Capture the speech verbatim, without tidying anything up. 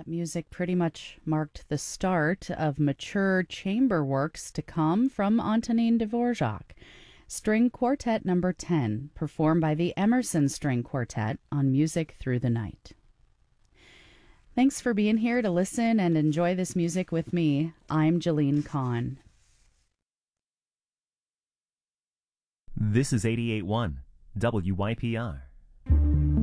That music pretty much marked the start of mature chamber works to come from Antonin Dvorak. String Quartet Number ten, performed by the Emerson String Quartet on Music Through the Night. Thanks for being here to listen and enjoy this music with me. I'm Jalene Kahn. This is eighty-eight point one W Y P R.